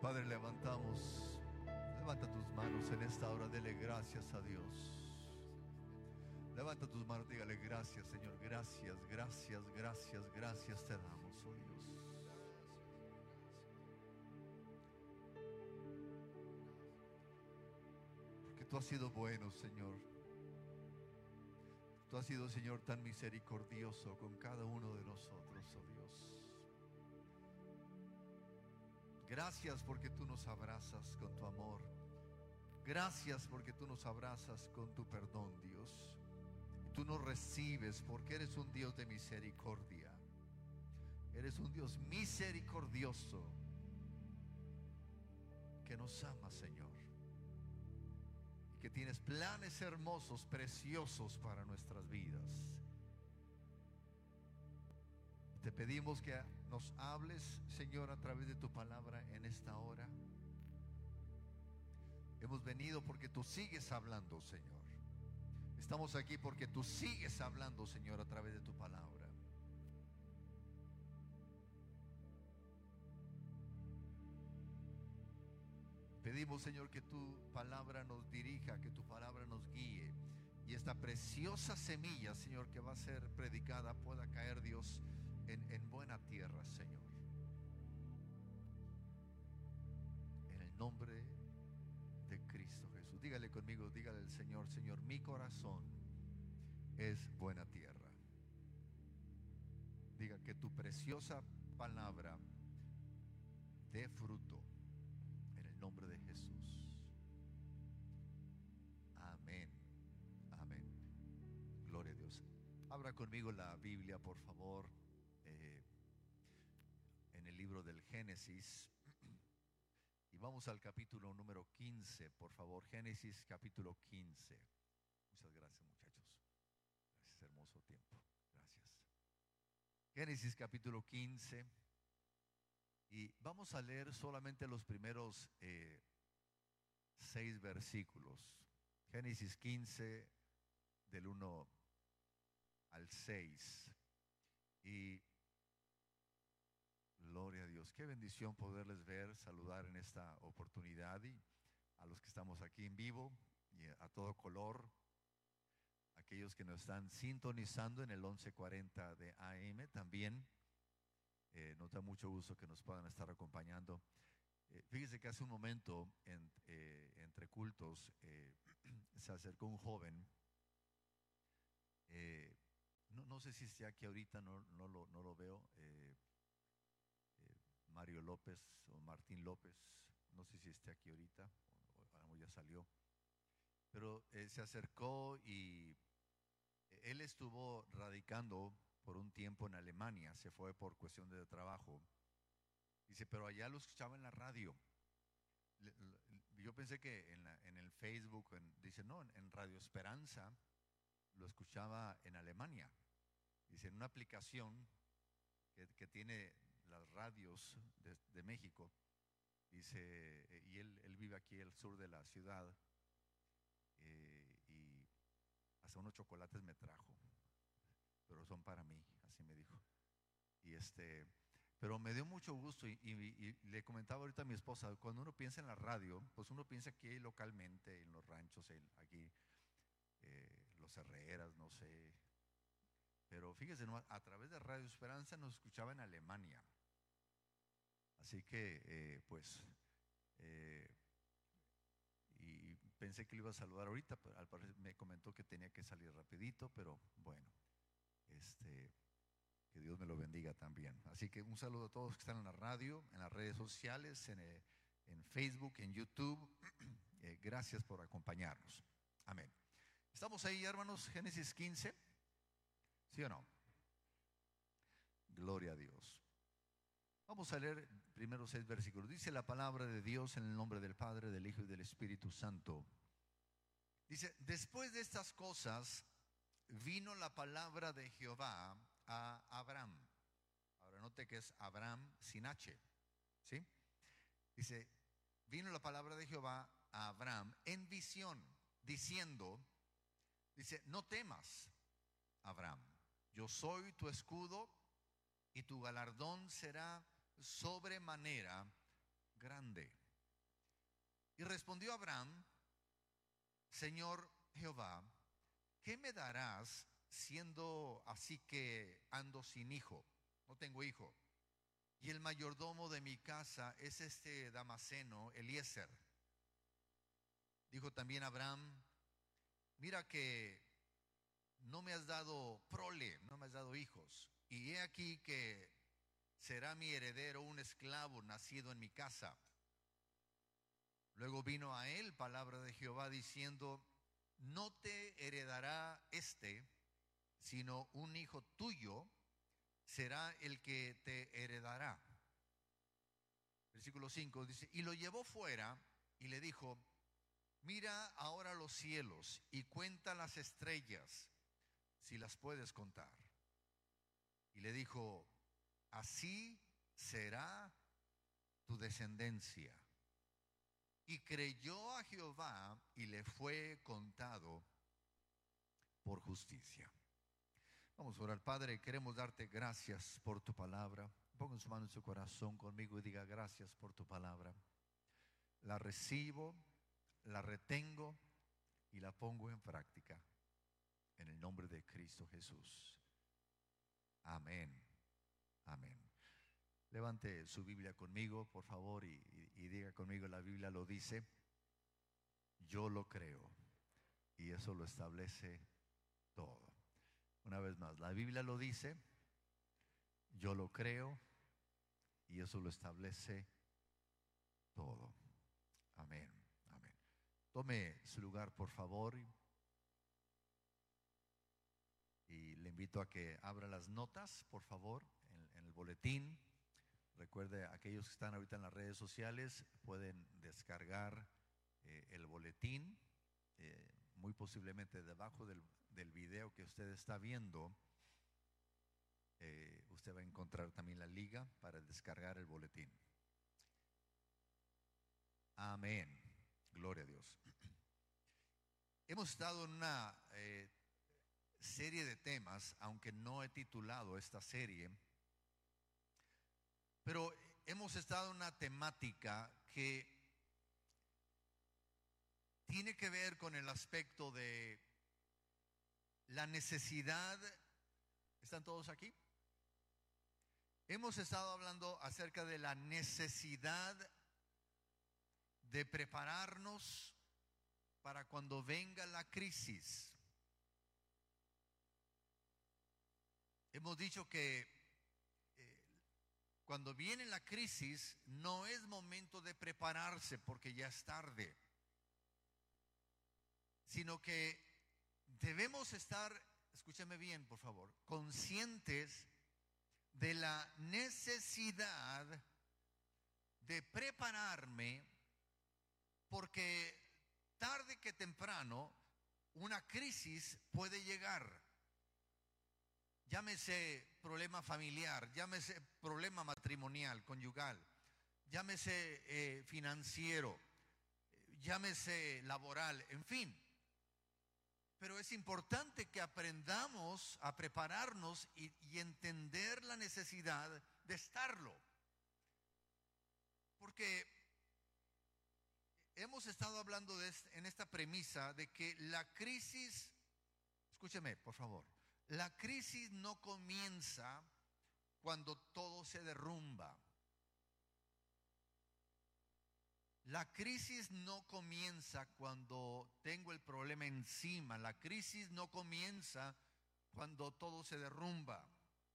Padre, levanta tus manos en esta hora, dele gracias a Dios. Levanta tus manos, dígale gracias, Señor, gracias, gracias, gracias, gracias te damos, oh Dios. Porque tú has sido bueno, Señor. Tú has sido, Señor, tan misericordioso con cada uno de nosotros, oh Dios. Gracias porque tú nos abrazas con tu amor. Gracias porque tú nos abrazas con tu perdón, Dios. Tú nos recibes porque eres un Dios de misericordia. Eres un Dios misericordioso que nos ama, Señor, y que tienes planes hermosos, preciosos para nuestras vidas. Te pedimos que nos hables, Señor, a través de tu palabra en esta hora. Hemos venido porque tú sigues hablando, Señor. Estamos aquí porque tú sigues hablando, Señor, a través de tu palabra. Pedimos, Señor, que tu palabra nos dirija, que tu palabra nos guíe. Y esta preciosa semilla, Señor, que va a ser predicada, pueda caer, Dios, en buena tierra, Señor. En el nombre de Cristo Jesús. Dígale conmigo, dígale al Señor: Señor, mi corazón es buena tierra. Diga que tu preciosa palabra dé fruto en el nombre de Jesús. Amén. Amén. Gloria a Dios. Abra conmigo la Biblia, por favor, en el libro del Génesis. Y vamos al capítulo número 15, por favor. Génesis capítulo 15. Muchas gracias, muchachos. Gracias, hermoso tiempo. Gracias. Génesis capítulo 15. Y vamos a leer solamente los primeros 6 versículos. Génesis 15, del 1 al 6. Y gloria a Dios, qué bendición poderles ver, saludar en esta oportunidad, y a los que estamos aquí en vivo y a todo color, aquellos que nos están sintonizando en el 1140 de AM también. Nos da mucho gusto que nos puedan estar acompañando. Fíjese que hace un momento entre cultos se acercó un joven. No sé si está aquí ahorita, no lo veo. Mario López o Martín López, no sé si esté aquí ahorita o ya salió, pero se acercó y él estuvo radicando por un tiempo en Alemania, se fue por cuestión de trabajo. Dice, pero allá lo escuchaba en la radio. Yo pensé que en el Facebook, dice, no, en Radio Esperanza lo escuchaba en Alemania. Dice, en una aplicación que tiene las radios de México. Dice, y él vive aquí al sur de la ciudad, y hasta unos chocolates me trajo, pero son para mí, así me dijo. Y pero me dio mucho gusto, y le comentaba ahorita a mi esposa, cuando uno piensa en la radio, pues uno piensa aquí localmente, en los ranchos, aquí, los Herreras, no sé. Pero fíjese, a través de Radio Esperanza nos escuchaba en Alemania. Así que, y pensé que le iba a saludar ahorita, pero al parecer me comentó que tenía que salir rapidito, pero bueno, que Dios me lo bendiga también. Así que un saludo a todos que están en la radio, en las redes sociales, en Facebook, en YouTube. Gracias por acompañarnos. Amén. ¿Estamos ahí, hermanos? Génesis 15. ¿Sí o no? Gloria a Dios. Vamos a leer primero 6 versículos. Dice la palabra de Dios en el nombre del Padre, del Hijo y del Espíritu Santo. Dice, después de estas cosas vino la palabra de Jehová a Abraham. Ahora note que es Abraham sin H, ¿sí? Dice, vino la palabra de Jehová a Abraham en visión, diciendo, dice, no temas, Abraham, yo soy tu escudo y tu galardón será sobremanera grande. Y respondió Abraham: Señor Jehová, ¿qué me darás siendo así que ando sin hijo? No tengo hijo. Y el mayordomo de mi casa es este Damaseno, Eliezer. Dijo también Abraham: mira que no me has dado prole, no me has dado hijos. Y he aquí que será mi heredero un esclavo nacido en mi casa. Luego vino a él palabra de Jehová diciendo: no te heredará sino un hijo tuyo será el que te heredará. Versículo 5 dice: y lo llevó fuera y le dijo: mira ahora los cielos y cuenta las estrellas, si las puedes contar. Y le dijo: así será tu descendencia. Y creyó a Jehová y le fue contado por justicia. Vamos a orar. Padre, queremos darte gracias por tu palabra. Ponga su mano en su corazón conmigo y diga: gracias por tu palabra. La recibo, la retengo y la pongo en práctica. En el nombre de Cristo Jesús. Amén. Amén. Levante su Biblia conmigo, por favor, y diga conmigo: la Biblia lo dice. Yo lo creo. Y eso lo establece todo. Una vez más, la Biblia lo dice. Yo lo creo. Y eso lo establece todo. Amén. Amén. Tome su lugar, por favor. Y le invito a que abra las notas, por favor, en el boletín. Recuerde, aquellos que están ahorita en las redes sociales pueden descargar el boletín. Muy posiblemente debajo del video que usted está viendo, usted va a encontrar también la liga para descargar el boletín. Amén. Gloria a Dios. Hemos estado en una serie de temas, aunque no he titulado esta serie, pero hemos estado en una temática que tiene que ver con el aspecto de la necesidad. ¿Están todos aquí? Hemos estado hablando acerca de la necesidad de prepararnos para cuando venga la crisis. Hemos dicho que cuando viene la crisis no es momento de prepararse porque ya es tarde, sino que debemos estar, escúchame bien por favor, conscientes de la necesidad de prepararme, porque tarde que temprano una crisis puede llegar. Llámese problema familiar, llámese problema matrimonial, conyugal, llámese financiero, llámese laboral, en fin. Pero es importante que aprendamos a prepararnos y entender la necesidad de estarlo. Porque hemos estado hablando en esta premisa de que la crisis, escúcheme por favor, la crisis no comienza cuando todo se derrumba. La crisis no comienza cuando tengo el problema encima. La crisis no comienza cuando todo se derrumba.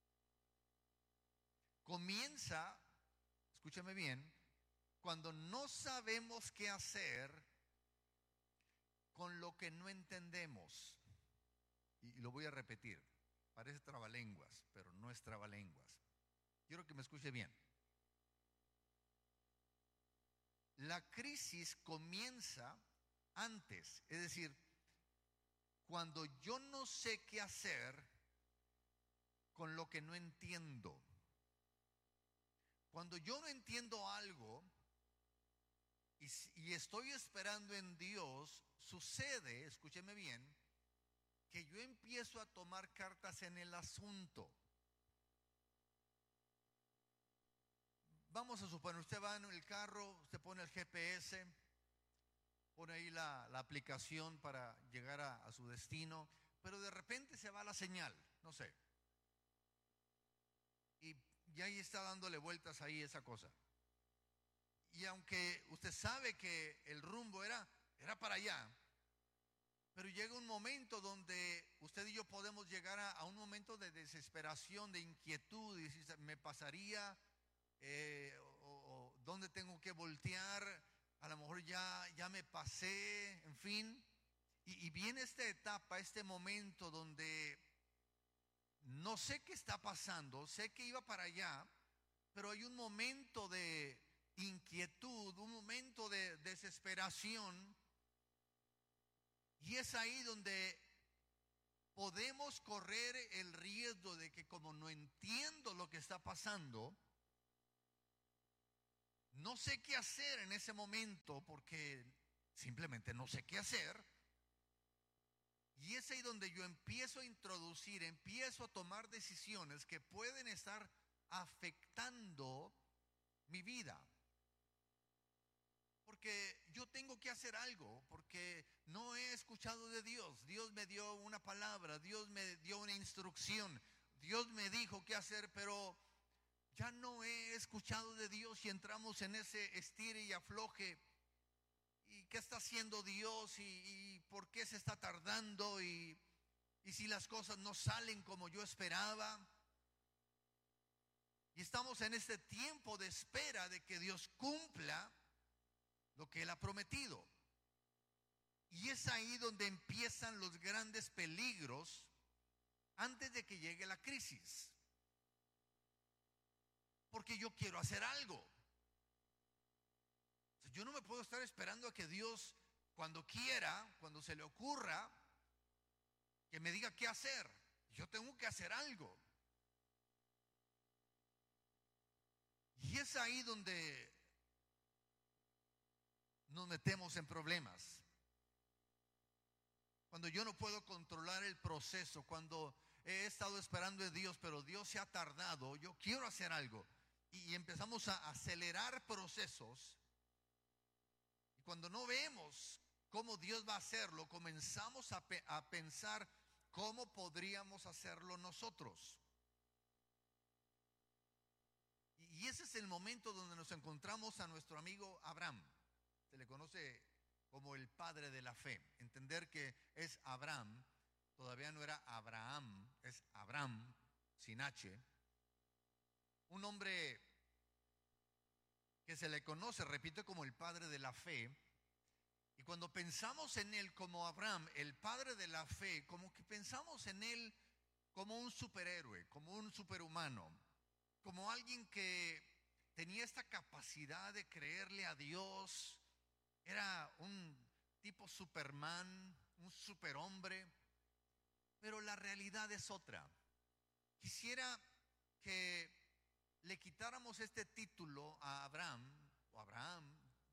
Comienza, escúchame bien, cuando no sabemos qué hacer con lo que no entendemos. Y lo voy a repetir, parece trabalenguas, pero no es trabalenguas. Quiero que me escuche bien. La crisis comienza antes, es decir, cuando yo no sé qué hacer con lo que no entiendo. Cuando yo no entiendo algo y estoy esperando en Dios, sucede, escúcheme bien, que yo empiezo a tomar cartas en el asunto. vamos a suponer, usted va en el carro, usted pone el GPS, pone ahí la aplicación para llegar a su destino, pero de repente se va la señal, no sé. Y ahí está dándole vueltas ahí esa cosa. Y aunque usted sabe que el rumbo era para allá, pero llega un momento donde usted y yo podemos llegar a un momento de desesperación, de inquietud, y decir, me pasaría, o dónde tengo que voltear, a lo mejor ya me pasé, en fin. Y viene esta etapa, este momento donde no sé qué está pasando, sé que iba para allá, pero hay un momento de inquietud, un momento de desesperación, y es ahí donde podemos correr el riesgo de que, como no entiendo lo que está pasando, no sé qué hacer en ese momento, porque simplemente no sé qué hacer. Y es ahí donde yo empiezo a introducir, empiezo a tomar decisiones que pueden estar afectando mi vida. Porque yo tengo que hacer algo, porque no he escuchado de Dios. Dios me dio una palabra, Dios me dio una instrucción, Dios me dijo qué hacer, pero ya no he escuchado de Dios y entramos en ese estire y afloje. ¿Y qué está haciendo Dios? ¿Y por qué se está tardando? ¿Y si las cosas no salen como yo esperaba? Y estamos en este tiempo de espera de que Dios cumpla lo que Él ha prometido. Y es ahí donde empiezan los grandes peligros antes de que llegue la crisis. Porque yo quiero hacer algo. Yo no me puedo estar esperando a que Dios, cuando quiera, cuando se le ocurra, que me diga qué hacer. Yo tengo que hacer algo. Y es ahí donde nos metemos en problemas. Cuando yo no puedo controlar el proceso, cuando he estado esperando de Dios, pero Dios se ha tardado, yo quiero hacer algo. Y empezamos a acelerar procesos. Y cuando no vemos cómo Dios va a hacerlo, comenzamos a pensar cómo podríamos hacerlo nosotros. Y ese es el momento donde nos encontramos a nuestro amigo Abraham. Se le conoce como el padre de la fe. Entender que es Abraham, todavía no era Abraham, es Abraham, sin H. Un hombre que se le conoce, repito, como el padre de la fe. Y cuando pensamos en él como Abraham, el padre de la fe, como que pensamos en él como un superhéroe, como un superhumano, como alguien que tenía esta capacidad de creerle a Dios. Era un tipo Superman, un superhombre, pero la realidad es otra. Quisiera que le quitáramos este título a Abraham, o Abraham,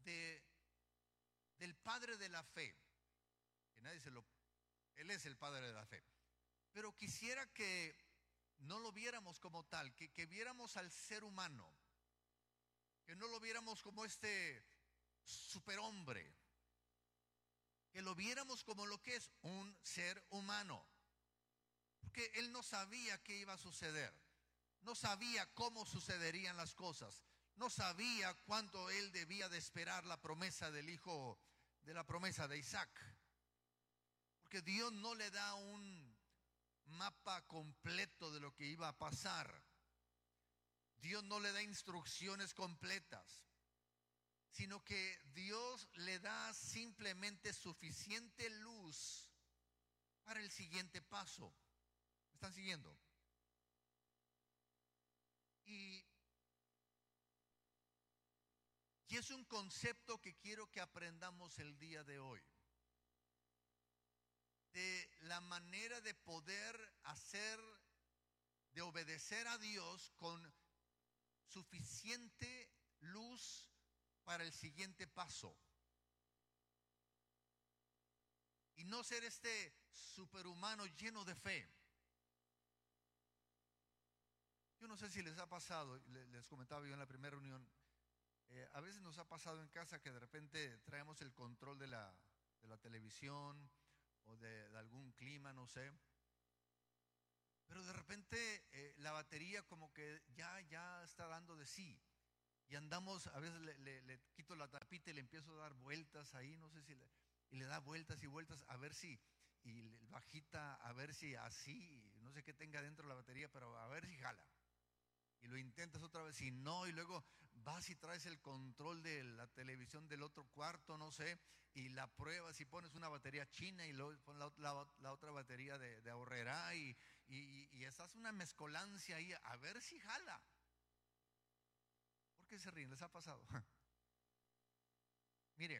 del padre de la fe. Que nadie él es el padre de la fe. Pero quisiera que no lo viéramos como tal, que viéramos al ser humano, que no lo viéramos como este superhombre, que lo viéramos como lo que es un ser humano. Porque él no sabía qué iba a suceder, no sabía cómo sucederían las cosas, no sabía cuánto él debía de esperar la promesa del hijo, de la promesa de Isaac. Porque Dios no le da un mapa completo de lo que iba a pasar. Dios no le da instrucciones completas, sino que Dios le da simplemente suficiente luz para el siguiente paso. ¿Me están siguiendo? Y es un concepto que quiero que aprendamos el día de hoy. De la manera de poder hacer, de obedecer a Dios con suficiente luz para el siguiente paso. Y no ser este superhumano lleno de fe. Yo no sé si les ha pasado, les comentaba yo en la primera reunión, a veces nos ha pasado en casa que de repente traemos el control de la televisión o de algún clima, no sé, pero de repente la batería como que ya está dando de sí. Y andamos, a veces le quito la tapita y le empiezo a dar vueltas ahí, no sé si y le da vueltas y vueltas a ver si, bajita, a ver si así, no sé qué tenga dentro la batería, pero a ver si jala. Y lo intentas otra vez, y no, y luego vas y traes el control de la televisión del otro cuarto, no sé, y la pruebas y pones una batería china y luego pones la otra batería de ahorrera y estás una mezcolancia ahí, a ver si jala. ¿Por qué se ríen? ¿Les ha pasado? Mire,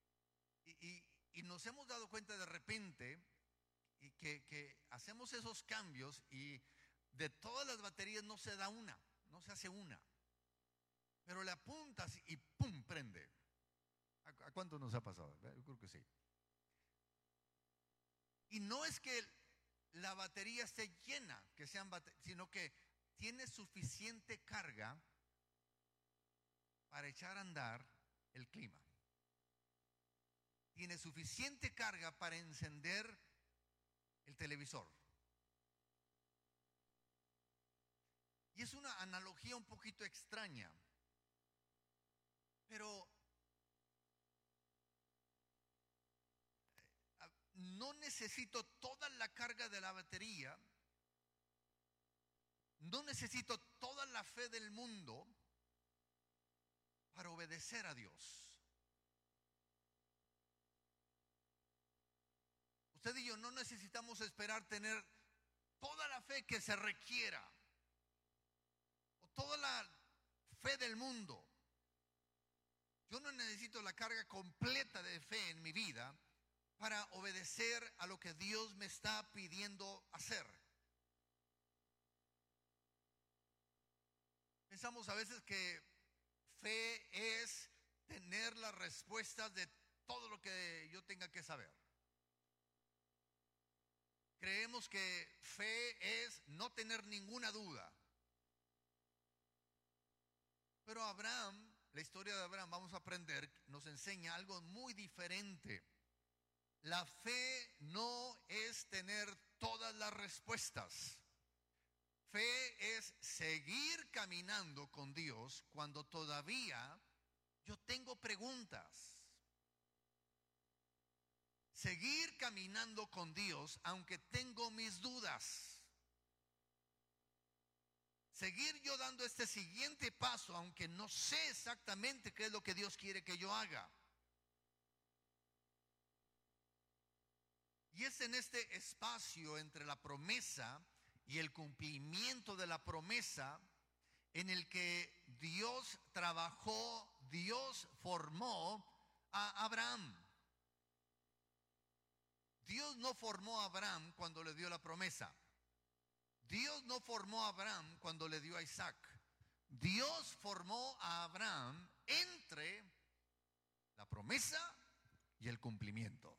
y nos hemos dado cuenta de repente y que hacemos esos cambios y de todas las baterías no se da una, no se hace una, pero le apuntas y ¡pum! Prende. ¿A cuánto nos ha pasado? Yo creo que sí. Y no es que la batería esté llena, que sean sino que tiene suficiente carga para echar a andar el clima. Tiene suficiente carga para encender el televisor. Y es una analogía un poquito extraña, pero no necesito toda la carga de la batería, no necesito toda la fe del mundo para obedecer a Dios. Usted y yo no necesitamos esperar tener toda la fe que se requiera o toda la fe del mundo. Yo no necesito la carga completa de fe en mi vida para obedecer a lo que Dios me está pidiendo hacer. Pensamos a veces que fe es tener las respuestas de todo lo que yo tenga que saber. Creemos que fe es no tener ninguna duda. Pero Abraham, la historia de Abraham, vamos a aprender, nos enseña algo muy diferente. La fe no es tener todas las respuestas. Fe es seguir caminando con Dios cuando todavía yo tengo preguntas. Seguir caminando con Dios aunque tengo mis dudas. Seguir yo dando este siguiente paso aunque no sé exactamente qué es lo que Dios quiere que yo haga. Y es en este espacio entre la promesa y el cumplimiento de la promesa en el que Dios trabajó, Dios formó a Abraham. Dios no formó a Abraham cuando le dio la promesa. Dios no formó a Abraham cuando le dio a Isaac. Dios formó a Abraham entre la promesa y el cumplimiento.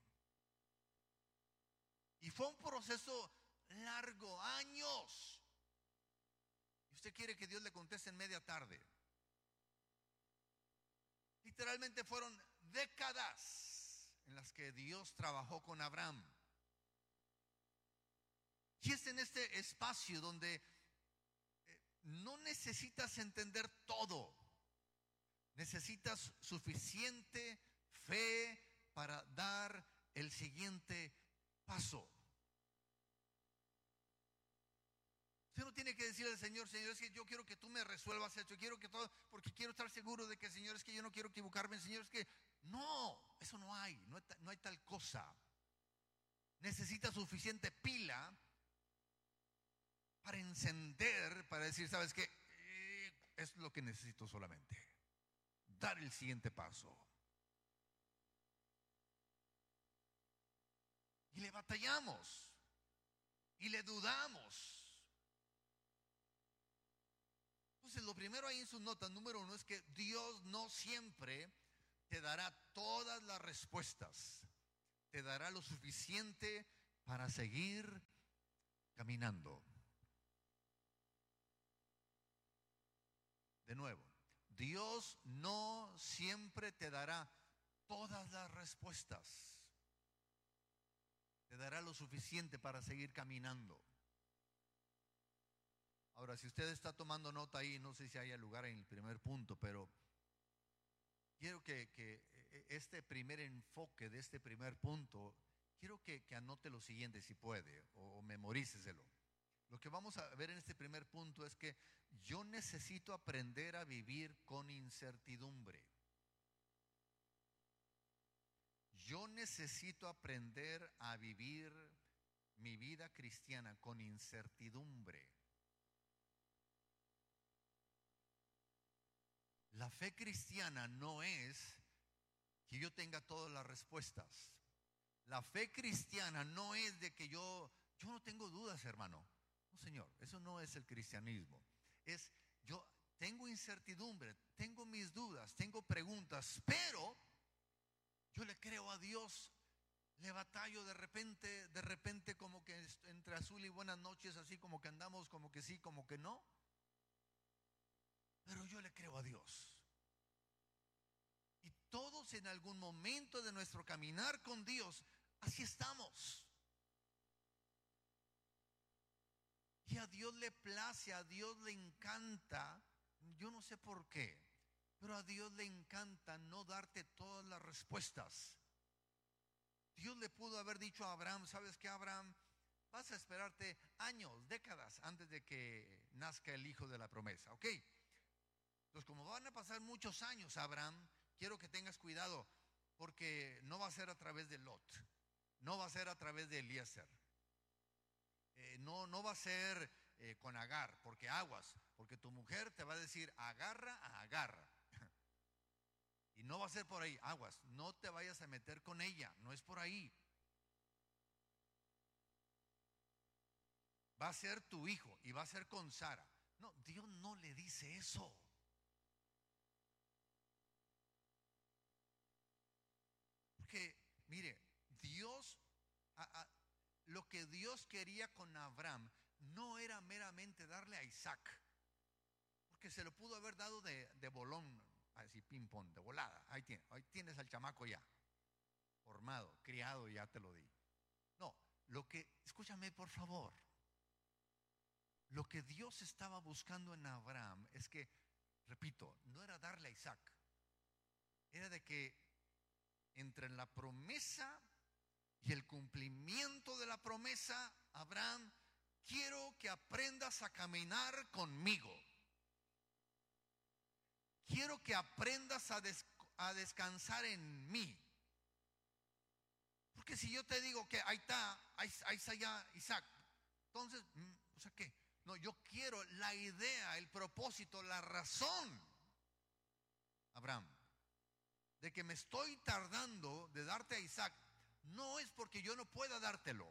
Y fue un proceso largo, años. Y usted quiere que Dios le conteste en media tarde. Literalmente fueron décadas en las que Dios trabajó con Abraham. Y es en este espacio donde no necesitas entender todo. Necesitas suficiente fe para dar el siguiente paso. Usted no tiene que decirle al Señor, Señor, es que yo quiero que tú me resuelvas esto, quiero que todo, porque quiero estar seguro de que, Señor, es que yo no quiero equivocarme, Señor, es que no, eso no hay tal cosa. Necesita suficiente pila para encender, para decir, ¿sabes qué? Es lo que necesito solamente. Dar el siguiente paso. Y le batallamos. Y le dudamos. Entonces, lo primero ahí en sus notas, número 1, es que Dios no siempre te dará todas las respuestas. Te dará lo suficiente para seguir caminando. De nuevo, Dios no siempre te dará todas las respuestas. Te dará lo suficiente para seguir caminando. Ahora, si usted está tomando nota ahí, no sé si haya lugar en el primer punto, pero quiero que este primer enfoque de este primer punto, quiero que anote lo siguiente si puede, o memoríceselo. Lo que vamos a ver en este primer punto es que yo necesito aprender a vivir con incertidumbre. Yo necesito aprender a vivir mi vida cristiana con incertidumbre. La fe cristiana no es que yo tenga todas las respuestas. La fe cristiana no es de que yo no tengo dudas, hermano. No, Señor, eso no es el cristianismo. Es yo tengo incertidumbre, tengo mis dudas, tengo preguntas, pero yo le creo a Dios. Le batallo de repente como que entre azul y buenas noches, así como que andamos como que sí, como que no. Pero yo le creo a Dios. Y todos en algún momento de nuestro caminar con Dios, así estamos. Y a Dios le place, a Dios le encanta, yo no sé por qué, pero a Dios le encanta no darte todas las respuestas. Dios le pudo haber dicho a Abraham, ¿sabes qué, Abraham? Vas a esperarte años, décadas antes de que nazca el hijo de la promesa, ¿ok? Entonces, como van a pasar muchos años, Abraham, quiero que tengas cuidado, porque no va a ser a través de Lot, no va a ser a través de Eliezer, no va a ser con Agar, porque aguas, porque tu mujer te va a decir agarra a Agar. Y no va a ser por ahí, aguas, no te vayas a meter con ella, no es por ahí. Va a ser tu hijo y va a ser con Sara. No, Dios no le dice eso. Porque, mire, Dios, lo que Dios quería con Abraham no era meramente darle a Isaac, porque se lo pudo haber dado de bolón, así ping pong, de volada. Ahí tienes al chamaco ya, formado, criado, ya te lo di. No, escúchame por favor, lo que Dios estaba buscando en Abraham es que, repito, no era darle a Isaac, era de que entre la promesa y el cumplimiento de la promesa, Abraham, quiero que aprendas a caminar conmigo. Quiero que aprendas a descansar en mí. Porque si yo te digo que ahí está ya Isaac, entonces, o sea, ¿qué? No, yo quiero la idea, el propósito, la razón, Abraham, de que me estoy tardando de darte a Isaac, no es porque yo no pueda dártelo.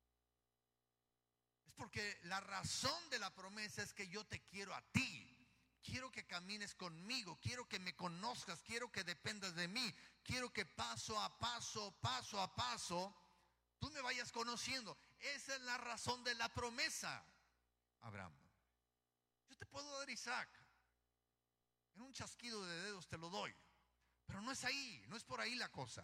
Es porque la razón de la promesa es que yo te quiero a ti. Quiero que camines conmigo, quiero que me conozcas, quiero que dependas de mí, quiero que paso a paso, tú me vayas conociendo. Esa es la razón de la promesa, Abraham. Yo te puedo dar Isaac, en un chasquido de dedos te lo doy, pero no es ahí, no es por ahí la cosa.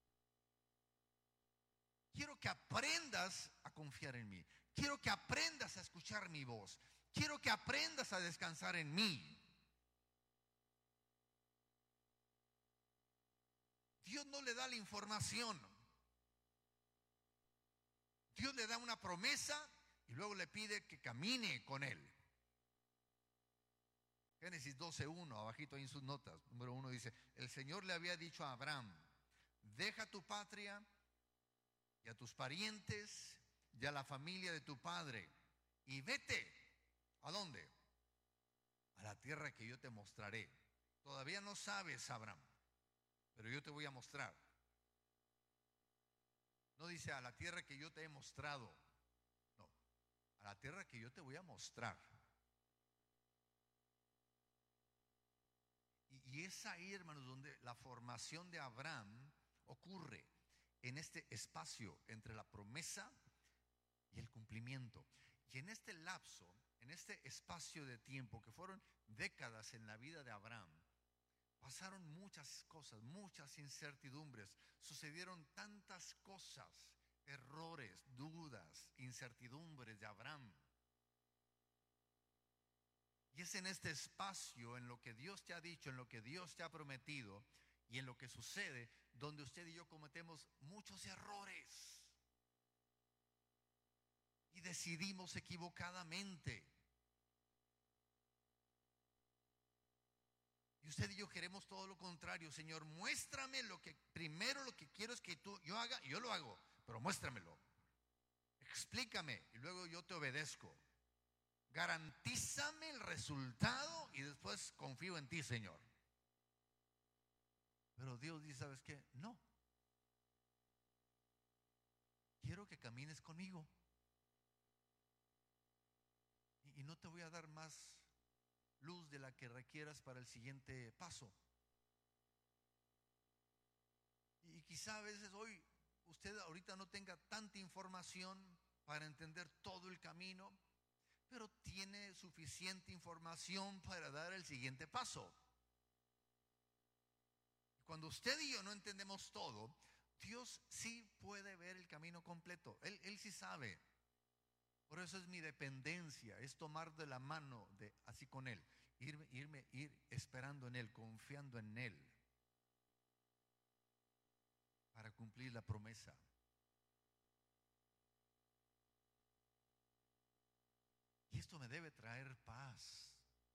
Quiero que aprendas a confiar en mí, quiero que aprendas a escuchar mi voz. Quiero que aprendas a descansar en mí. Dios no le da la información. Dios le da una promesa y luego le pide que camine con él. Génesis 12:1, abajito ahí en sus notas, número 1 dice, el Señor le había dicho a Abraham, deja tu patria y a tus parientes y a la familia de tu padre y vete. ¿A dónde? A la tierra que yo te mostraré. Todavía no sabes, Abraham, pero yo te voy a mostrar. No dice a la tierra que yo te he mostrado. No, a la tierra que yo te voy a mostrar. Y es ahí, hermanos, donde la formación de Abraham ocurre, en este espacio entre la promesa y el cumplimiento. Y en este lapso, en este espacio de tiempo, que fueron décadas en la vida de Abraham, pasaron muchas cosas, muchas incertidumbres, sucedieron tantas cosas, errores, dudas, incertidumbres de Abraham. Y es en este espacio, en lo que Dios te ha dicho, en lo que Dios te ha prometido y en lo que sucede, donde usted y yo cometemos muchos errores y decidimos equivocadamente. Y usted y yo queremos todo lo contrario. Señor, muéstrame lo que quiero es que yo haga, y yo lo hago, pero muéstramelo. Explícame y luego yo te obedezco. Garantízame el resultado y después confío en ti, Señor. Pero Dios dice, ¿sabes qué? No. Quiero que camines conmigo. Y no te voy a dar más luz de la que requieras para el siguiente paso. Y quizá a veces hoy usted ahorita no tenga tanta información para entender todo el camino, pero tiene suficiente información para dar el siguiente paso. Cuando usted y yo no entendemos todo, Dios sí puede ver el camino completo. Él sí sabe. Por eso es mi dependencia, es tomar de la mano así con Él, ir esperando en Él, confiando en Él, para cumplir la promesa. Y esto me debe traer paz.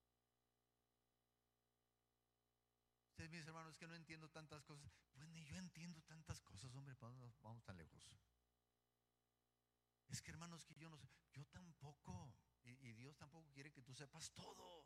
Ustedes, mis hermanos, es que no entiendo tantas cosas. Pues ni yo entiendo tantas cosas, hombre, ¿para dónde vamos tan lejos? Es que, hermanos, que yo no sé, yo tampoco, y Dios tampoco quiere que tú sepas todo.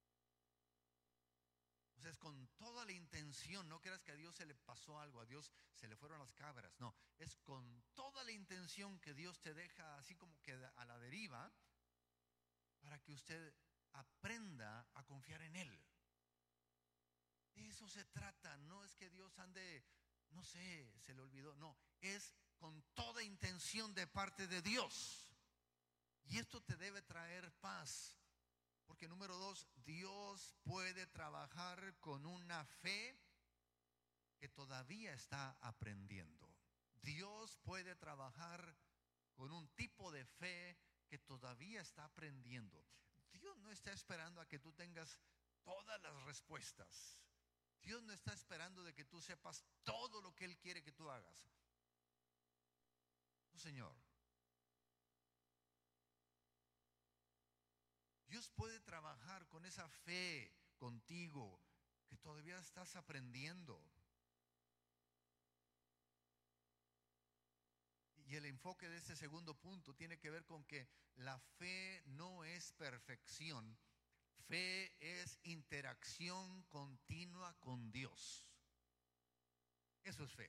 O sea, es con toda la intención. No creas que a Dios se le pasó algo, a Dios se le fueron las cabras. No, es con toda la intención que Dios te deja así como que a la deriva, para que usted aprenda a confiar en Él. De eso se trata. No es que Dios ande, no sé, se le olvidó. No, es con toda intención de parte de Dios. Y esto te debe traer paz. Porque número 2, Dios puede trabajar con una fe que todavía está aprendiendo. Dios puede trabajar con un tipo de fe que todavía está aprendiendo. Dios no está esperando a que tú tengas todas las respuestas. Dios no está esperando de que tú sepas todo lo que Él quiere que tú hagas. No, Señor. Dios puede trabajar con esa fe contigo que todavía estás aprendiendo. Y el enfoque de este segundo punto tiene que ver con que la fe no es perfección. Fe es interacción continua con Dios. Eso es fe.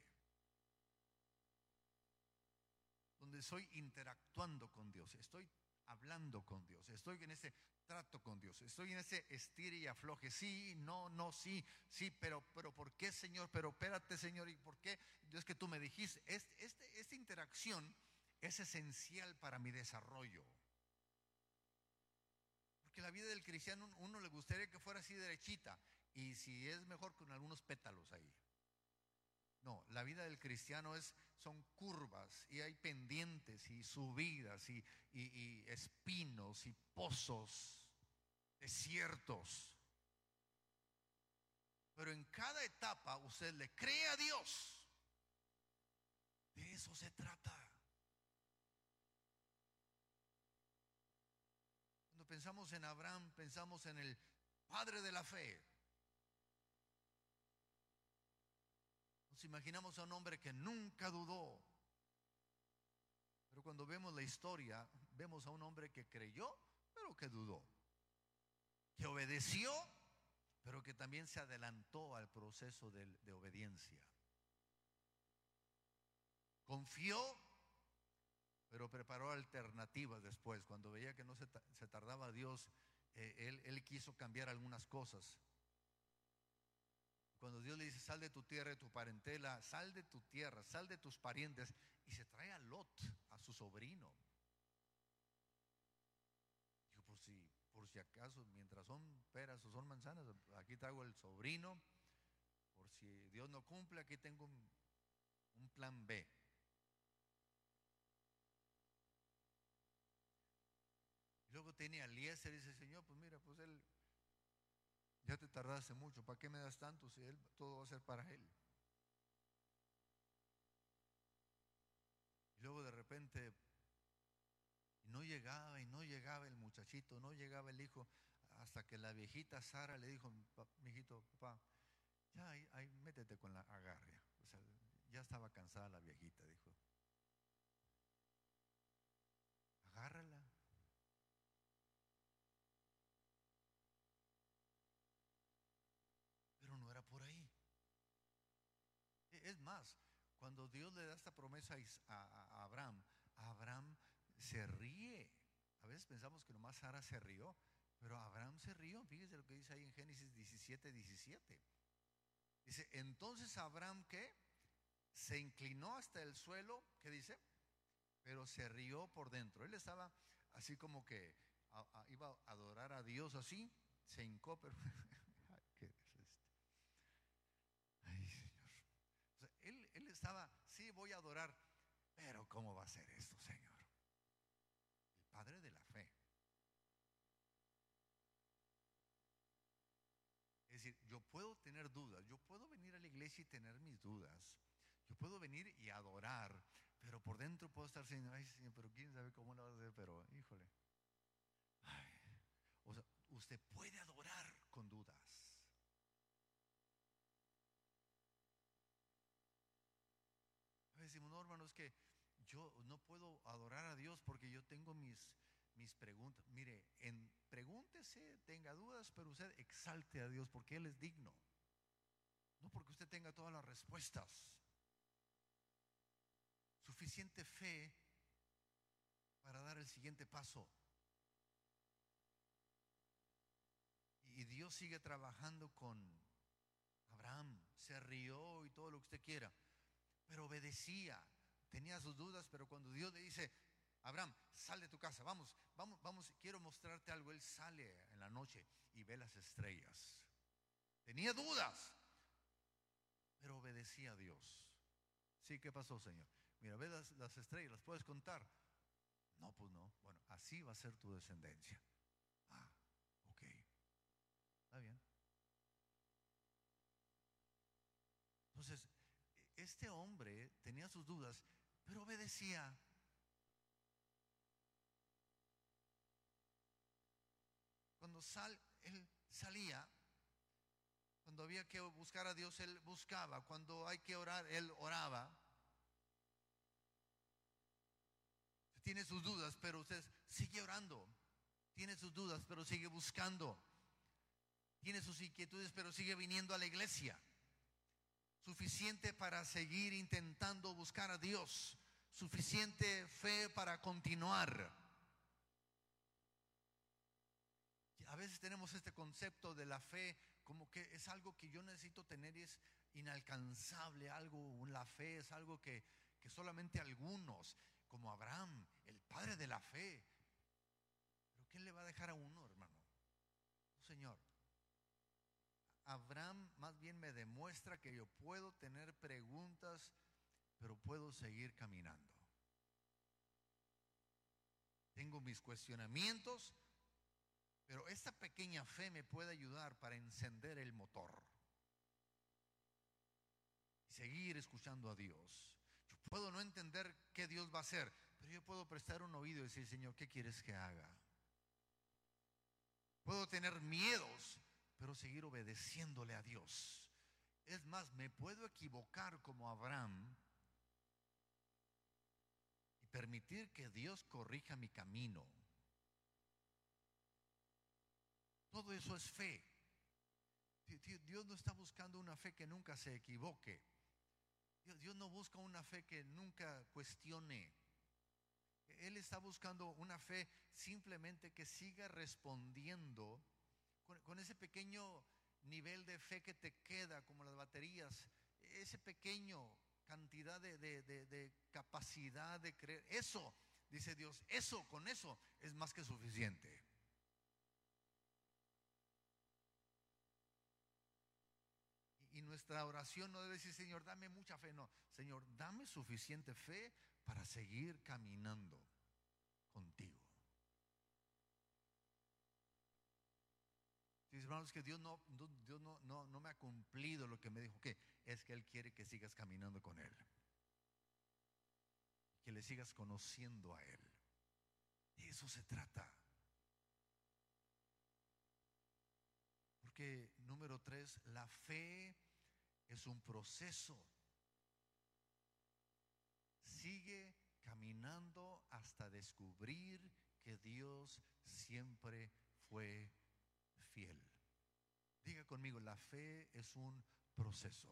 Donde estoy interactuando con Dios, estoy hablando con Dios, estoy en ese trato con Dios, estoy en ese estire y afloje, sí, no, no, sí, sí, pero ¿por qué, Señor? Pero espérate, Señor, ¿y por qué? Es que tú me dijiste, esta interacción es esencial para mi desarrollo. Porque la vida del cristiano, uno le gustaría que fuera así derechita, y si es mejor con algunos pétalos ahí. No, la vida del cristiano son curvas y hay pendientes y subidas y espinos y pozos, desiertos. Pero en cada etapa usted le cree a Dios. De eso se trata. Cuando pensamos en Abraham, pensamos en el padre de la fe. Nos imaginamos a un hombre que nunca dudó. Pero cuando vemos la historia, vemos a un hombre que creyó, pero que dudó. Que obedeció, pero que también se adelantó al proceso de obediencia. Confió, pero preparó alternativas después. Cuando veía que no se tardaba Dios, él quiso cambiar algunas cosas. Cuando Dios le dice, sal de tu tierra y tu parentela, sal de tu tierra, sal de tus parientes, y se trae a Lot, a su sobrino. Dijo, pues si si acaso, mientras son peras o son manzanas, aquí traigo el sobrino, por si Dios no cumple, aquí tengo un plan B. Y luego tiene a Eliezer y dice, Señor, pues mira, pues él, ya te tardaste mucho, ¿para qué me das tanto si él, todo va a ser para él? Y luego de repente, y no llegaba el muchachito, no llegaba el hijo, hasta que la viejita Sara le dijo, mijito, papá, ya ahí, métete con la agarria. O sea, ya estaba cansada la viejita, dijo, agárrala. Pero no era por ahí. Es más, cuando Dios le da esta promesa a Abraham, Abraham se ríe. A veces pensamos que nomás Sara se rió, pero Abraham se rió. Fíjese lo que dice ahí en Génesis 17:17. Dice, entonces Abraham, ¿qué? Se inclinó hasta el suelo, ¿qué dice? Pero se rió por dentro. Él estaba así como que iba a adorar a Dios así, se hincó, pero ¿qué es esto? Ay, Señor. O sea, él estaba, sí, voy a adorar, pero ¿cómo va a ser esto, Señor? El padre de la fe. Es decir, yo puedo tener dudas, yo puedo venir a la iglesia y tener mis dudas, yo puedo venir y adorar, pero por dentro puedo estar diciendo, ay, Señor, pero quién sabe cómo lo va a hacer, pero híjole. Ay, o sea, usted puede adorar con dudas. A veces decimos, no, hermano, es que yo no puedo adorar a Dios porque yo tengo mis preguntas. Mire, pregúntese, tenga dudas, pero usted exalte a Dios porque Él es digno. No porque usted tenga todas las respuestas. Suficiente fe para dar el siguiente paso. Y Dios sigue trabajando con Abraham. Se rió y todo lo que usted quiera, pero obedecía. Tenía sus dudas, pero cuando Dios le dice, Abraham, sal de tu casa, vamos, vamos, vamos, quiero mostrarte algo. Él sale en la noche y ve las estrellas. Tenía dudas, pero obedecía a Dios. Sí, ¿qué pasó, Señor? Mira, ve las estrellas, ¿las puedes contar? No, pues no. Bueno, así va a ser tu descendencia. Ah, ok, está bien. Entonces, este hombre tenía sus dudas, pero obedecía. Cuando él salía, cuando había que buscar a Dios, él buscaba. Cuando hay que orar, él oraba. Tiene sus dudas, pero usted sigue orando. Tiene sus dudas, pero sigue buscando. Tiene sus inquietudes, pero sigue viniendo a la iglesia. Suficiente para seguir intentando buscar a Dios. Suficiente fe para continuar. A veces tenemos este concepto de la fe como que es algo que yo necesito tener y es inalcanzable, algo, la fe es algo que solamente algunos, como Abraham, el padre de la fe. Pero ¿qué le va a dejar a uno, hermano? Señor, Abraham más bien me demuestra que yo puedo tener preguntas, pero puedo seguir caminando. Tengo mis cuestionamientos, pero esta pequeña fe me puede ayudar para encender el motor y seguir escuchando a Dios. Yo puedo no entender qué Dios va a hacer, pero yo puedo prestar un oído y decir, Señor, ¿qué quieres que haga? Puedo tener miedos, pero seguir obedeciéndole a Dios. Es más, me puedo equivocar como Abraham y permitir que Dios corrija mi camino. Todo eso es fe. Dios no está buscando una fe que nunca se equivoque. Dios no busca una fe que nunca cuestione. Él está buscando una fe simplemente que siga respondiendo con ese pequeño nivel de fe que te queda, como las baterías, ese pequeño cantidad de capacidad de creer. Eso, dice Dios, con eso es más que suficiente. nuestra oración no debe decir, Señor, dame mucha fe. No, Señor, dame suficiente fe para seguir caminando contigo. Dice, hermanos, que Dios no me ha cumplido lo que me dijo. ¿Qué? Es que Él quiere que sigas caminando con Él. Que le sigas conociendo a Él. De eso se trata. Porque, número 3, la fe es un proceso. Sigue caminando hasta descubrir que Dios siempre fue fiel. Diga conmigo, la fe es un proceso.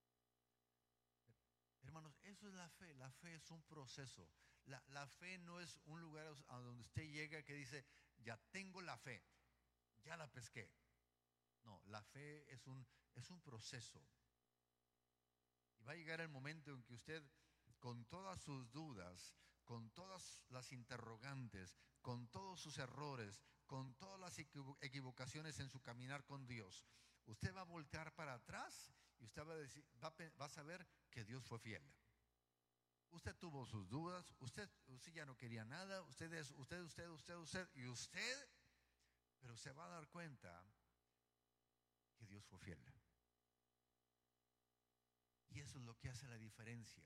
Hermanos, eso es la fe. La fe es un proceso. La fe no es un lugar a donde usted llega que dice, ya tengo la fe, ya la pesqué. No, la fe es un proceso. Y va a llegar el momento en que usted, con todas sus dudas, con todas las interrogantes, con todos sus errores, con todas las equivocaciones en su caminar con Dios, usted va a voltear para atrás y usted va a decir, va a saber que Dios fue fiel. Usted tuvo sus dudas, usted ya no quería nada, y usted, pero se va a dar cuenta que Dios fue fiel. Y eso es lo que hace la diferencia.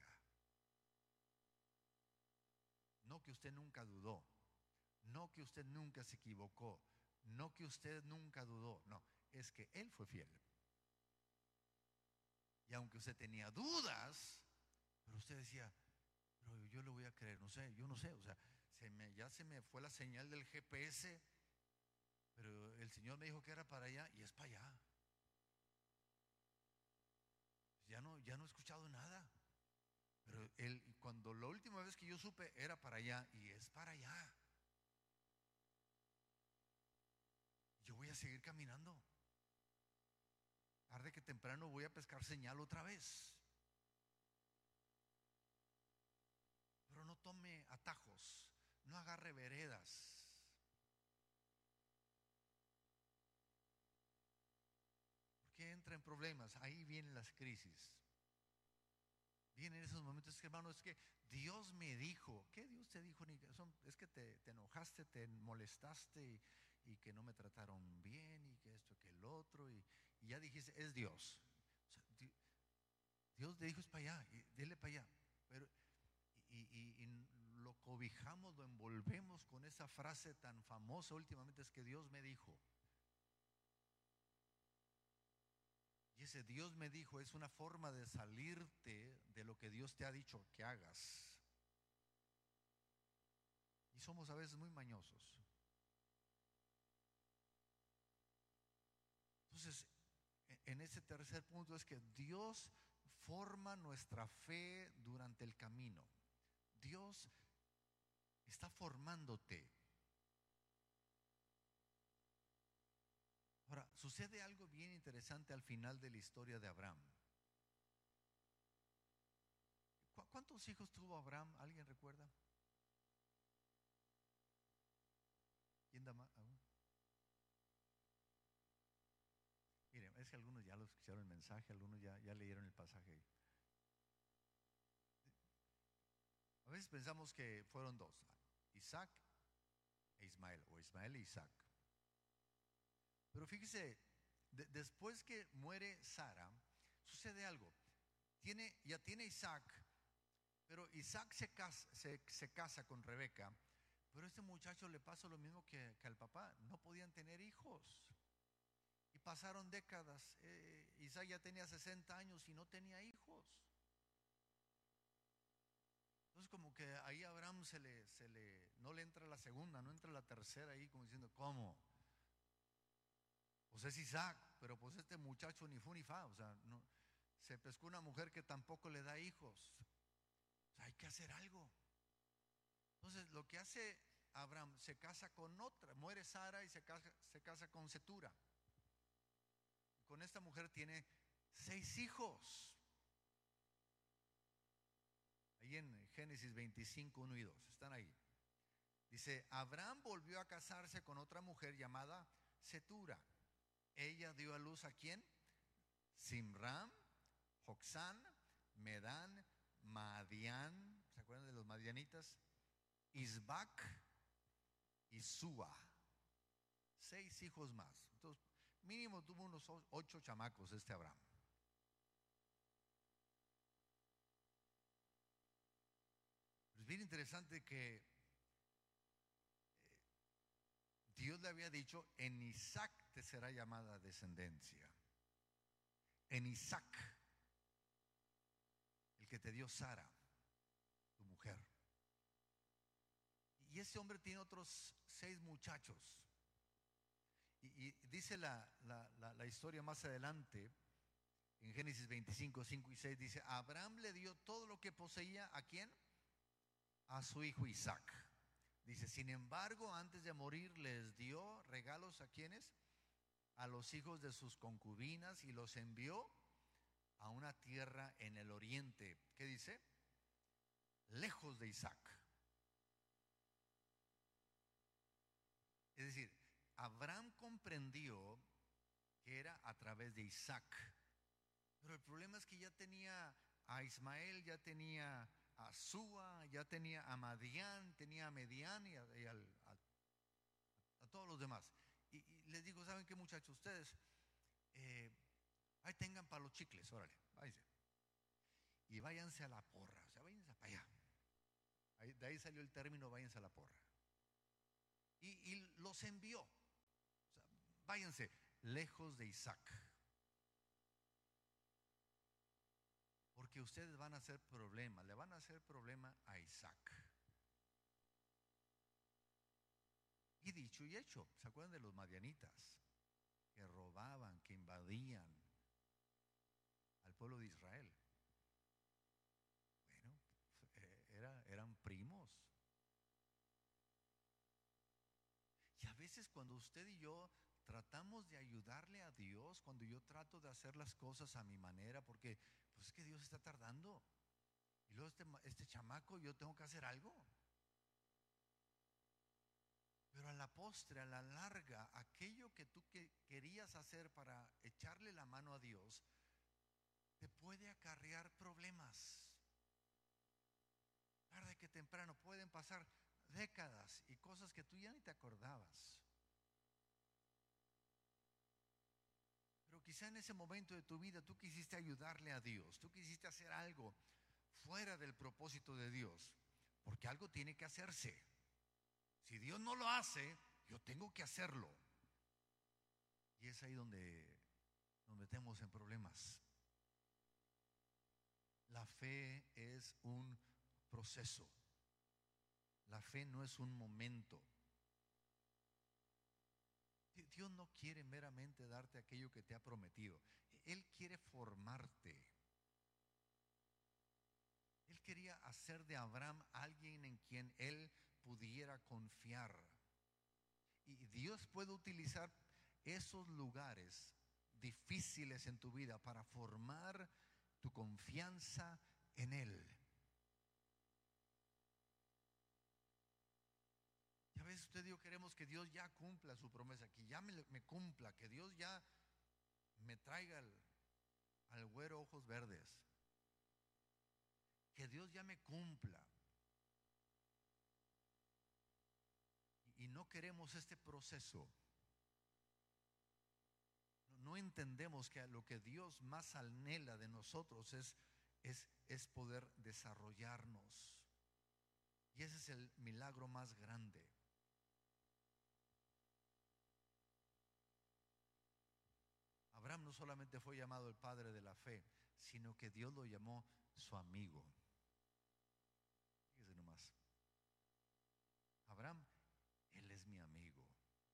No que usted nunca dudó, no que usted nunca se equivocó, no que usted nunca dudó, no, es que Él fue fiel. Y aunque usted tenía dudas, pero usted decía, pero yo le voy a creer, no sé, yo no sé, o sea, ya se me fue la señal del GPS, pero el Señor me dijo que era para allá y es para allá. Ya no he escuchado nada. Pero cuando la última vez que yo supe era para allá y es para allá. Yo voy a seguir caminando. Tarde que temprano voy a pescar señal otra vez. Pero no tome atajos, no agarre veredas. Porque entra en problemas, ahí vienen las crisis. Vienen esos momentos que, hermano, es que Dios me dijo. ¿Qué Dios te dijo? Es que te enojaste, te molestaste y que no me trataron bien y que esto, que el otro y ya dijiste, es Dios. O sea, Dios te dijo es para allá, y dele para allá. Pero, y lo cobijamos, lo envolvemos con esa frase tan famosa últimamente, es que Dios me dijo. Y ese Dios me dijo es una forma de salirte de lo que Dios te ha dicho que hagas. Y somos a veces muy mañosos. Entonces, en ese tercer punto es que Dios forma nuestra fe durante el camino. Dios está formándote. Ahora, sucede algo bien interesante al final de la historia de Abraham. ¿Cuántos hijos tuvo Abraham? ¿Alguien recuerda? ¿Quién da más? Miren, es que algunos ya lo escucharon el mensaje, algunos ya leyeron el pasaje. A veces pensamos que fueron dos, Isaac e Ismael, o Ismael e Isaac. Pero fíjese, después que muere Sara, sucede algo. Ya tiene Isaac, pero Isaac se casa con Rebeca, pero a este muchacho le pasa lo mismo que al papá, no podían tener hijos. Y pasaron décadas, Isaac ya tenía 60 años y no tenía hijos. Entonces como que ahí a Abraham no le entra la segunda, no entra la tercera ahí como diciendo, ¿cómo? Pues es Isaac, pero pues este muchacho ni fu ni fa, o sea, no, se pescó una mujer que tampoco le da hijos. O sea, hay que hacer algo. Entonces lo que hace Abraham, se casa con otra, muere Sara y se casa con Cetura. Con esta mujer tiene 6 hijos. Ahí en Génesis 25, 1 y 2, están ahí. Dice, Abraham volvió a casarse con otra mujer llamada Cetura. Ella dio a luz ¿a quién? Simram, Joxán, Medán, Madián, ¿se acuerdan de los madianitas? Isbac y Sua. 6 hijos más. Entonces, mínimo tuvo unos 8 chamacos este Abraham. Es bien interesante que Dios le había dicho, en Isaac te será llamada descendencia. En Isaac, el que te dio Sara, tu mujer. Y ese hombre tiene otros 6 muchachos. Y dice la historia más adelante, en Génesis 25, 5 y 6, dice, Abraham le dio todo lo que poseía, ¿a quién? A su hijo Isaac. Dice, sin embargo, antes de morir les dio regalos ¿a quiénes? A los hijos de sus concubinas y los envió a una tierra en el oriente. ¿Qué dice? Lejos de Isaac. Es decir, Abraham comprendió que era a través de Isaac. Pero el problema es que ya tenía a Ismael, ya tenía a Sua, ya tenía a Madián, tenía a Medián y a todos los demás. Y les digo, ¿saben qué, muchachos? Ustedes ahí tengan para los chicles, órale, váyanse. Y váyanse a la porra, o sea, váyanse para allá. De ahí salió el término, váyanse a la porra. Y los envió. O sea, váyanse lejos de Isaac. Porque ustedes van a hacer problema, le van a hacer problema a Isaac. Y dicho y hecho, ¿se acuerdan de los madianitas? Que robaban, que invadían al pueblo de Israel. Bueno, eran primos. Y a veces cuando usted y yo tratamos de ayudarle a Dios, cuando yo trato de hacer las cosas a mi manera, porque pues es que Dios está tardando. Y luego este chamaco, yo tengo que hacer algo. Pero a la postre, a la larga, aquello que tú querías hacer para echarle la mano a Dios, te puede acarrear problemas. Tarde que temprano pueden pasar décadas y cosas que tú ya ni te acordabas. Pero quizá en ese momento de tu vida tú quisiste ayudarle a Dios, tú quisiste hacer algo fuera del propósito de Dios, porque algo tiene que hacerse. Si Dios no lo hace, yo tengo que hacerlo. Y es ahí donde nos metemos en problemas. La fe es un proceso. La fe no es un momento. Dios no quiere meramente darte aquello que te ha prometido. Él quiere formarte. Él quería hacer de Abraham alguien en quien él pudiera confiar. Y Dios puede utilizar esos lugares difíciles en tu vida para formar tu confianza en Él. Y a veces usted y yo queremos que Dios ya cumpla su promesa, que ya me cumpla, que Dios ya me traiga al güero ojos verdes, que Dios ya me cumpla. Y no queremos este proceso. No entendemos que lo que Dios más anhela de nosotros es poder desarrollarnos. Y ese es el milagro más grande. Abraham no solamente fue llamado el padre de la fe, sino que Dios lo llamó su amigo. Fíjese nomás. Abraham, él es mi amigo.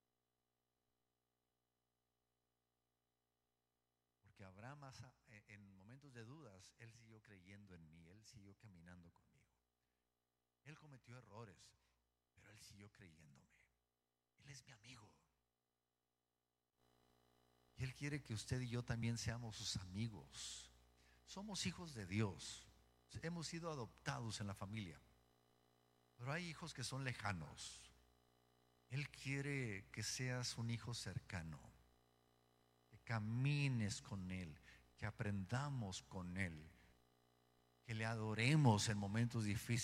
Porque Abraham, en momentos de dudas, él siguió creyendo en mí, él siguió caminando conmigo. Él cometió errores, pero él siguió creyéndome. Él es mi amigo. Y Él quiere que usted y yo también seamos sus amigos. Somos hijos de Dios. Hemos sido adoptados en la familia. Pero hay hijos que son lejanos. Él quiere que seas un hijo cercano, que camines con Él, que aprendamos con Él, que le adoremos en momentos difíciles.